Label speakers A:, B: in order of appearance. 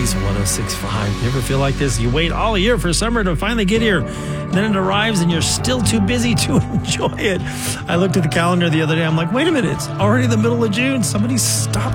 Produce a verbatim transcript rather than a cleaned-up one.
A: Blaze one oh six point five. You ever feel like this? You wait all year for summer to finally get here. Then it arrives and you're still too busy to enjoy it. I looked at the calendar the other day. I'm like, wait a minute. It's already the middle of June. Somebody stop